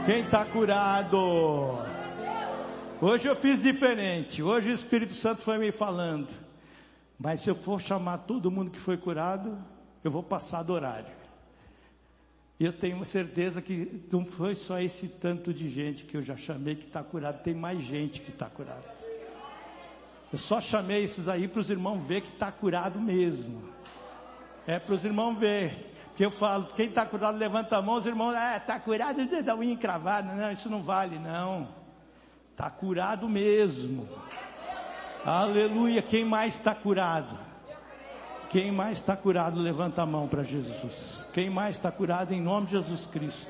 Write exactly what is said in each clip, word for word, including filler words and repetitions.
Quem está curado? Hoje eu fiz diferente. Hoje o Espírito Santo foi me falando. Mas se eu for chamar todo mundo que foi curado, eu vou passar do horário. E eu tenho certeza que não foi só esse tanto de gente que eu já chamei que está curado. Tem mais gente que está curada. Eu só chamei esses aí para os irmãos ver que está curado mesmo. É para os irmãos ver. Porque eu falo, quem está curado levanta a mão, os irmãos, ah, está curado da unha encravada. Não, isso não vale não. Está curado mesmo. Aleluia. Quem mais está curado? Quem mais está curado, levanta a mão para Jesus. Quem mais está curado em nome de Jesus Cristo?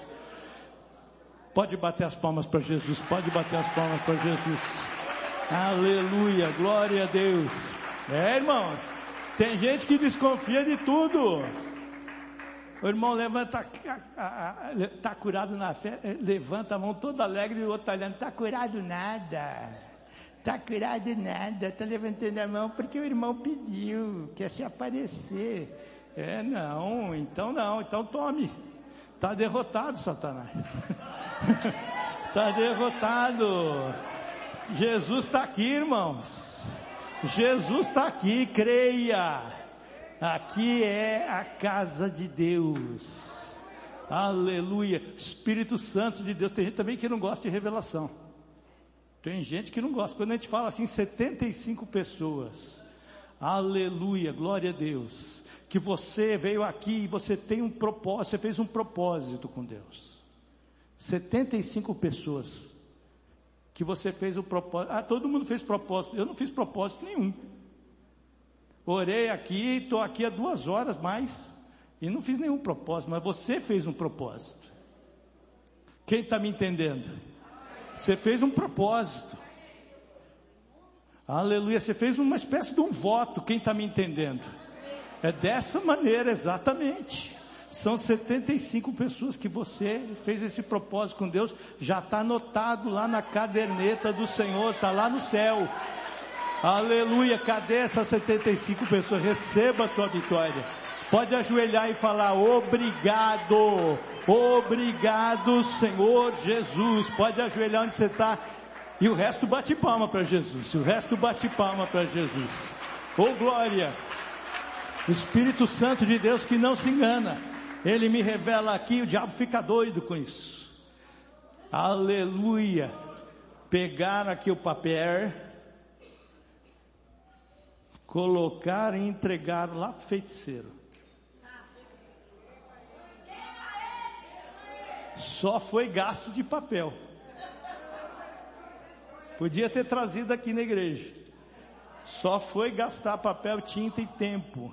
Pode bater as palmas para Jesus. Pode bater as palmas para Jesus. Aleluia. Glória a Deus. É, irmãos. Tem gente que desconfia de tudo. O irmão levanta, está curado na fé, levanta a mão todo alegre e o outro está olhando, está curado nada, está curado nada, está levantando a mão porque o irmão pediu, quer se aparecer. É, não, então não, então tome, está derrotado, Satanás, está derrotado. Jesus está aqui, irmãos, Jesus está aqui, creia. Aqui é a casa de Deus. Aleluia. Espírito Santo de Deus. Tem gente também que não gosta de revelação. Tem gente que não gosta. Quando a gente fala assim, setenta e cinco pessoas. Aleluia. Glória a Deus. Que você veio aqui e você tem um propósito. Você fez um propósito com Deus. setenta e cinco pessoas. Que você fez o propósito. Ah, todo mundo fez propósito. Eu não fiz propósito nenhum. Orei aqui, estou aqui há duas horas mais, e não fiz nenhum propósito, mas você fez um propósito. Quem está me entendendo? Você fez um propósito. Aleluia, você fez uma espécie de um voto, quem está me entendendo? É dessa maneira, exatamente. São setenta e cinco pessoas que você fez esse propósito com Deus, já está anotado lá na caderneta do Senhor, está lá no céu. Aleluia, cadê essas setenta e cinco pessoas? Receba a sua vitória. Pode ajoelhar e falar, obrigado, obrigado Senhor Jesus. Pode ajoelhar onde você está. E o resto bate palma para Jesus. O resto bate palma para Jesus. Oh glória. O Espírito Santo de Deus que não se engana. Ele me revela aqui, o diabo fica doido com isso. Aleluia. Pegar aqui o papel, colocar e entregar lá para o feiticeiro. Só foi gasto de papel. Podia ter trazido aqui na igreja. Só foi gastar papel, tinta e tempo.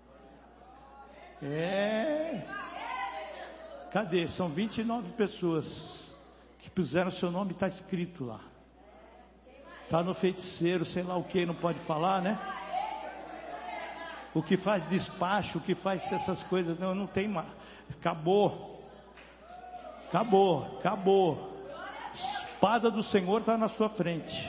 É. Cadê? São vinte e nove pessoas que puseram seu nome, está escrito lá. Está no feiticeiro, sei lá o que, não pode falar, né? O que faz despacho, o que faz essas coisas, não, não tem mais. Acabou. Acabou, acabou. Espada do Senhor está na sua frente.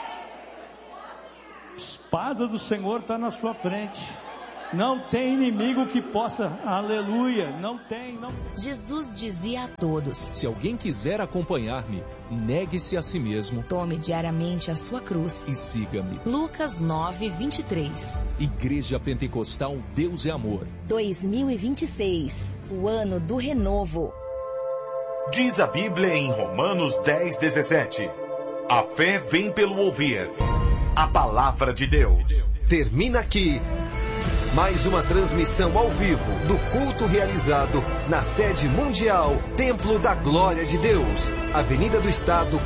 Espada do Senhor está na sua frente. Não tem inimigo que possa, aleluia, não tem, não. Jesus dizia a todos: se alguém quiser acompanhar-me, negue-se a si mesmo, tome diariamente a sua cruz e siga-me. Lucas nove, vinte e três. Igreja Pentecostal Deus é Amor dois mil e vinte e seis, o ano do renovo. Diz a Bíblia em Romanos dez, dezessete: a fé vem pelo ouvir a palavra de Deus. Termina aqui mais uma transmissão ao vivo do culto realizado na sede mundial Templo da Glória de Deus, Avenida do Estado